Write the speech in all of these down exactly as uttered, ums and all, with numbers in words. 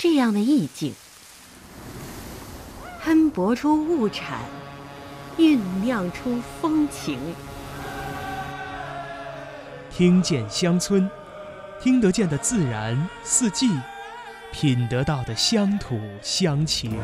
这样的意境，喷薄出物产，酝酿出风情。 听见乡村，听得见的自然四季，品得到的乡土乡情。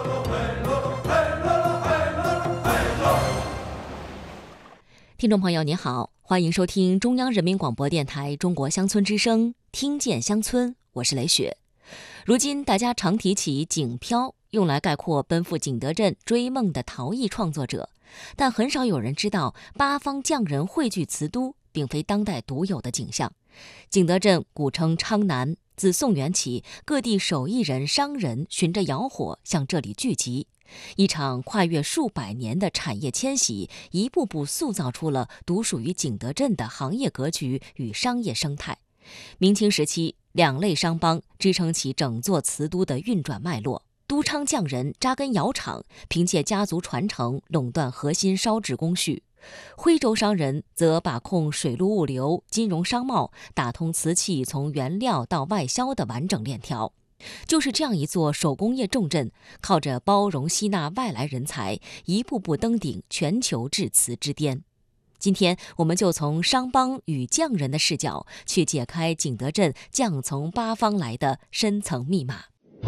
听众朋友您好，欢迎收听中央人民广播电台中国乡村之声，听见乡村，我是雷雪。如今大家常提起景漂，用来概括奔赴景德镇追梦的陶艺创作者，但很少有人知道八方匠人汇聚瓷都并非当代独有的景象。景德镇古称昌南，自宋元起，各地手艺人、商人循着窑火向这里聚集，一场跨越数百年的产业迁徙，一步步塑造出了独属于景德镇的行业格局与商业生态。明清时期，两类商帮支撑起整座瓷都的运转脉络。都昌匠人扎根窑厂，凭借家族传承垄断核心烧制工序；徽州商人则把控水陆物流、金融商贸，打通瓷器从原料到外销的完整链条。就是这样一座手工业重镇，靠着包容吸纳外来人才，一步步登顶全球制瓷之巅。今天我们就从商帮与匠人的视角，去解开景德镇匠从八方来的深层密码。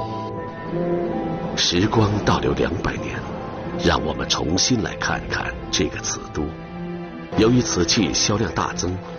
时光倒流两百年，让我们重新来看看这个瓷都。由于瓷器销量大增，